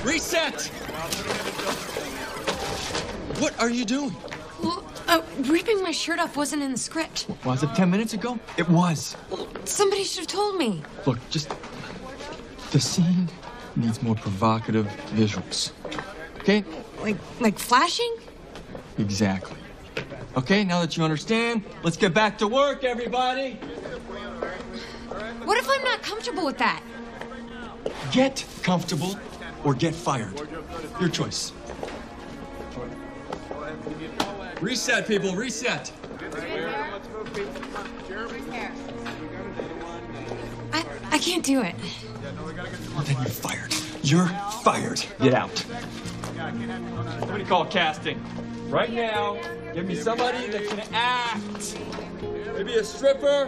Reset! What are you doing? Well, ripping my shirt off wasn't in the script. Was it 10 minutes ago? It was. Well, somebody should have told me. Look, the scene needs more provocative visuals. Okay? Like flashing? Exactly. Okay, now that you understand, let's get back to work, everybody. What if I'm not comfortable with that? Get comfortable or get fired. Your choice. Reset, people, reset. I can't do it. Well, then you're fired. You're fired. Get out. Somebody call casting. Right now, give me somebody that can act. Maybe a stripper.